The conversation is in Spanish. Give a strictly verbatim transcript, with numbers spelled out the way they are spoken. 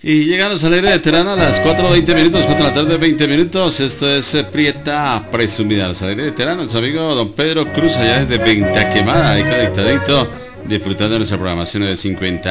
Y llegan los alegres veteranos a las cuatro veinte minutos, cuatro de la tarde, veinte minutos. Esto es eh, Prieta Presumida. Los alegres veteranos, su amigo don Pedro Cruz, allá desde Venta Quemada, ahí conectadito, disfrutando de nuestra programación de cincuenta